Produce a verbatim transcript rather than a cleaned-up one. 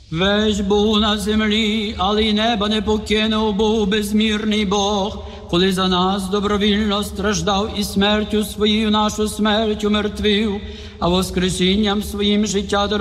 Весь був на землі, але й неба не покинув, був безмірний Бог, коли за нас добровільно страждав і смертю своєю нашу смерть умертвив, а воскресінням своїм життя